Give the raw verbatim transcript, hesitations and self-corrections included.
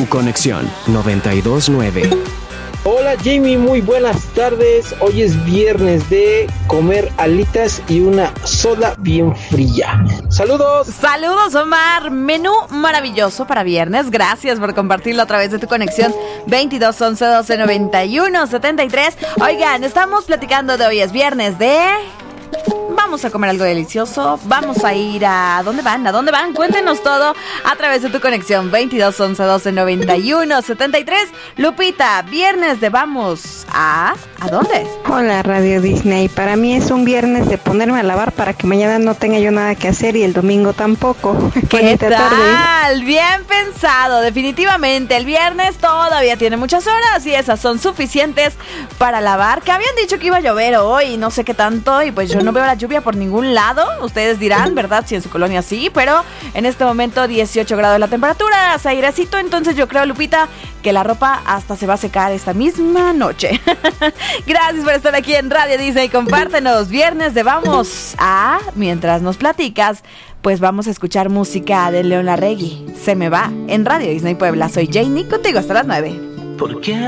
Tu conexión noventa y dos punto nueve. Hola Jamie, muy buenas tardes. Hoy es viernes de comer alitas y una soda bien fría. Saludos. Saludos Omar, menú maravilloso para viernes. Gracias por compartirlo a través de tu conexión veintidós once doce noventa y uno setenta y tres. Oigan, estamos platicando de hoy es viernes de... Vamos a comer algo delicioso. Vamos a ir a... ¿Dónde van? ¿A dónde van? Cuéntenos todo a través de tu conexión veintidós once doce noventa y uno setenta y tres. Lupita, viernes de vamos a... ¿A dónde? Hola Radio Disney. Para mí es un viernes de ponerme a lavar para que mañana no tenga yo nada que hacer y el domingo tampoco. ¿Qué tal? Tarde. Bien pensado. Definitivamente el viernes todavía tiene muchas horas y esas son suficientes para lavar. Que habían dicho que iba a llover hoy, no sé qué tanto, y pues yo no veo la lluvia por ningún lado. Ustedes dirán, ¿verdad? Si en su colonia sí, pero en este momento dieciocho grados la temperatura, hace airecito, entonces yo creo, Lupita, que la ropa hasta se va a secar esta misma noche. Gracias por estar aquí en Radio Disney. Compártenos viernes de vamos a... Mientras nos platicas, pues vamos a escuchar música de León Larregui. Se me va en Radio Disney Puebla. Soy Janie, contigo hasta las nueve. ¿Por qué?